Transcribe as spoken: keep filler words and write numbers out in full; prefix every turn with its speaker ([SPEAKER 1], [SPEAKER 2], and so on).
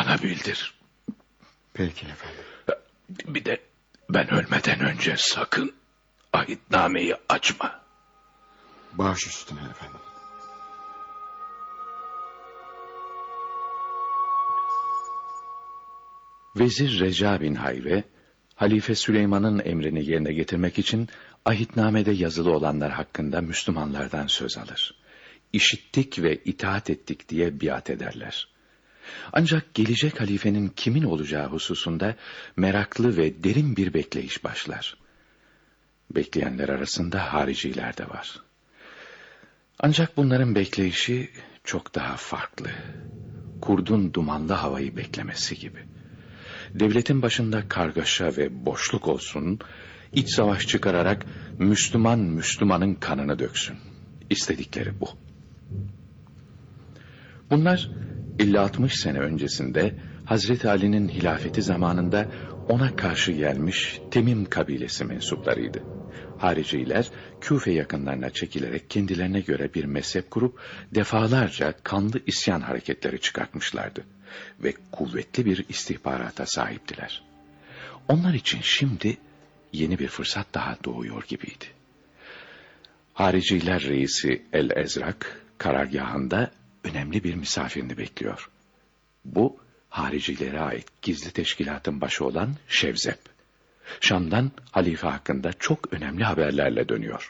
[SPEAKER 1] bana bildir.
[SPEAKER 2] Peki efendim.
[SPEAKER 1] Bir de ben ölmeden önce sakın ahitnameyi açma.
[SPEAKER 2] Baş üstüne efendim.
[SPEAKER 3] Vezir Reca bin Hayve, Halife Süleyman'ın emrini yerine getirmek için ahitnamede yazılı olanlar hakkında Müslümanlardan söz alır. İşittik ve itaat ettik diye biat ederler. Ancak gelecek halifenin kimin olacağı hususunda meraklı ve derin bir bekleyiş başlar. Bekleyenler arasında hariciler de var. Ancak bunların bekleyişi çok daha farklı. Kurdun dumanlı havayı beklemesi gibi. Devletin başında kargaşa ve boşluk olsun, iç savaş çıkararak Müslüman Müslümanın kanını döksün. İstedikleri bu. Bunlar elli altmış sene öncesinde Hazreti Ali'nin hilafeti zamanında ona karşı gelmiş Temim kabilesi mensuplarıydı. Hariciler Küfe yakınlarına çekilerek kendilerine göre bir mezhep kurup defalarca kanlı isyan hareketleri çıkartmışlardı ve kuvvetli bir istihbarata sahiptiler. Onlar için şimdi yeni bir fırsat daha doğuyor gibiydi. Hariciler reisi El-Ezrak karargahında önemli bir misafirini bekliyor. Bu haricilere ait gizli teşkilatın başı olan Şevzep. Şam'dan halife hakkında çok önemli haberlerle dönüyor.